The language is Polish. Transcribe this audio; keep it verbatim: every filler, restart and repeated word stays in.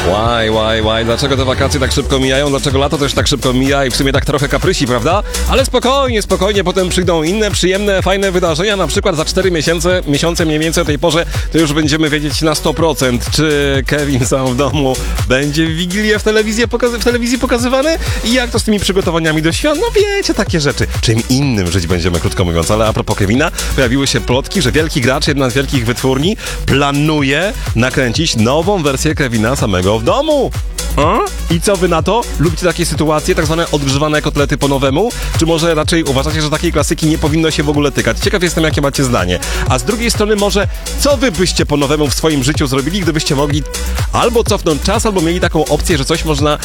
Łaj, łaj, łaj, dlaczego te wakacje tak szybko mijają, dlaczego lato też tak szybko mija i w sumie tak trochę kaprysi, prawda? Ale spokojnie, spokojnie, potem przyjdą inne, przyjemne, fajne wydarzenia, na przykład za cztery miesiące, miesiące mniej więcej o tej porze, to już będziemy wiedzieć na sto procent, czy Kevin sam w domu będzie w Wigilię w telewizji, pokazy- w telewizji pokazywany i jak to z tymi przygotowaniami do świąt, no wiecie, takie rzeczy. Czym innym żyć będziemy, krótko mówiąc, ale a propos Kevina, pojawiły się plotki, że wielki gracz, jedna z wielkich wytwórni, planuje nakręcić nową wersję Kevina samego w domu. A? I co wy na to? Lubicie takie sytuacje, tak zwane odgrzewane kotlety po nowemu? Czy może raczej uważacie, że takiej klasyki nie powinno się w ogóle tykać? Ciekaw jestem, jakie macie zdanie. A z drugiej strony może, co wy byście po nowemu w swoim życiu zrobili, gdybyście mogli albo cofnąć czas, albo mieli taką opcję, że coś można